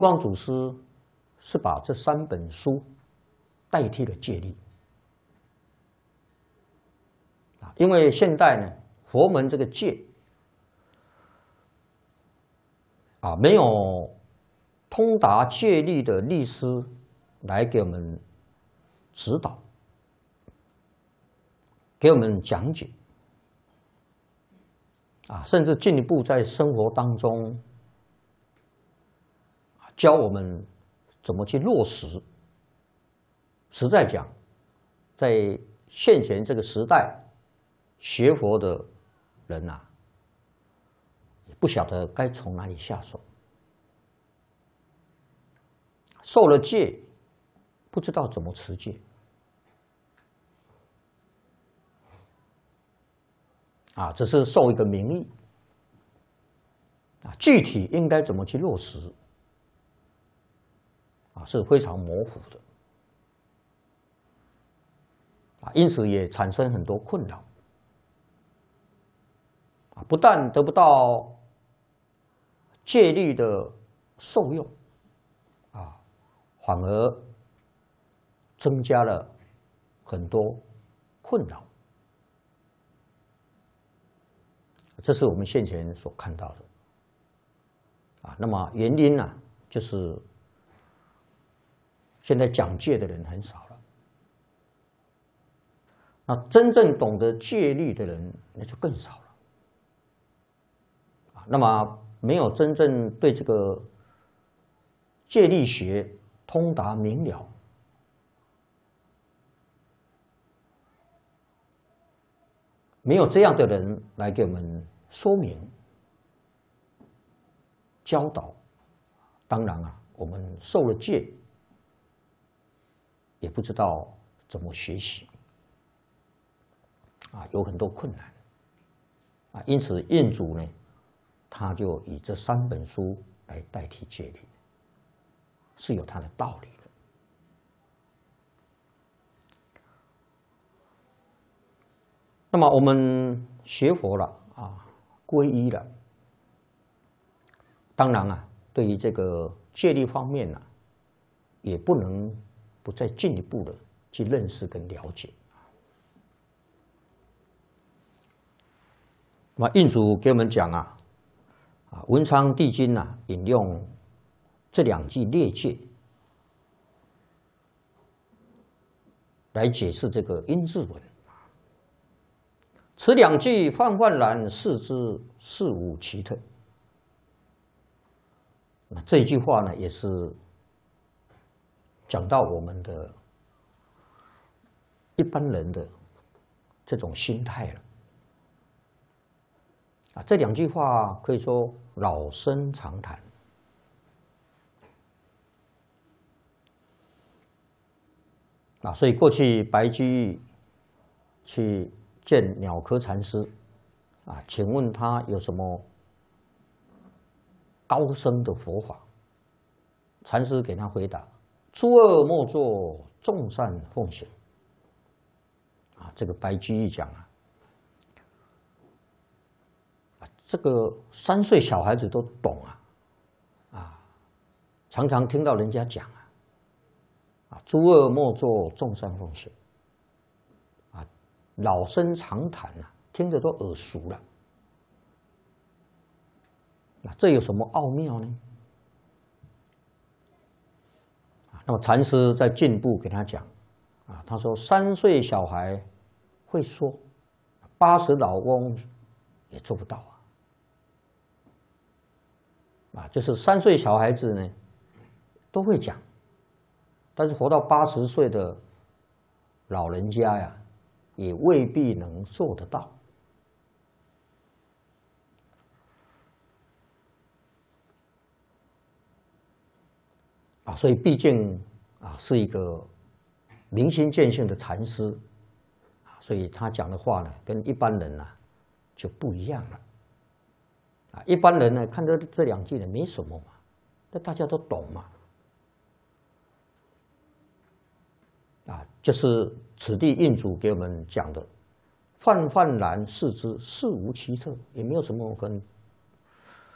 光祖师是把这3本书代替了戒律因为现代呢，佛门这个戒没有通达戒律的律师来给我们指导，给我们讲解甚至进一步在生活当中教我们怎么去落实。实在讲，在现前这个时代，学佛的人也不晓得该从哪里下手。受了戒，不知道怎么持戒只是受一个名义具体应该怎么去落实是非常模糊的因此也产生很多困扰不但得不到戒律的受用反而增加了很多困扰。这是我们现前所看到的那么原因就是现在讲戒的人很少了，那真正懂得戒律的人那就更少了那么没有真正对这个戒律学通达明了，没有这样的人来给我们说明教导，当然我们受了戒也不知道怎么学习有很多困难因此印祖呢，他就以这3本书来代替戒律，是有它的道理的。那么我们学佛了皈依了，当然对于这个戒律方面也不能不再进一步的去认识跟了解。那么印祖给我们讲文昌帝君引用这2句列戒来解释这个阴字文。此2句泛泛然，视之事无奇特。那这句话呢，也是讲到我们的一般人的这种心态了这2句话可以说老生常谈所以过去白居易去见鸟窠禅师请问他有什么高深的佛法？禅师给他回答：诸恶莫作，众善奉行。这个白居易讲这个3岁小孩子都懂常常听到人家讲诸恶莫作，众善奉行老生常谈听得都耳熟了。这有什么奥妙呢？那么禅师在进一步给他讲他说3岁小孩会说，80老翁也做不到就是3岁小孩子呢都会讲，但是活到80岁的老人家也未必能做得到所以毕竟是一个明心见性的禅师所以他讲的话呢跟一般人就不一样了一般人呢看到这2句呢没什么嘛，那大家都懂嘛就是此地印祖给我们讲的泛泛然视之，事无奇特，也没有什么很